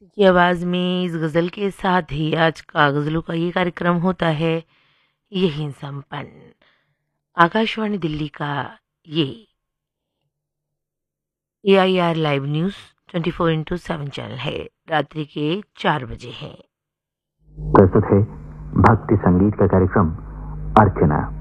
की आवाज़ में इस गज़ल के साथ ही आज का गज़लों का ये कार्यक्रम होता है यही संपन्न। आकाशवाणी दिल्ली का ये AIR लाइव न्यूज़ 24/7 चैनल है। रात्रि के 4 बजे है। प्रस्तुत है भक्ति संगीत का कार्यक्रम अर्चना।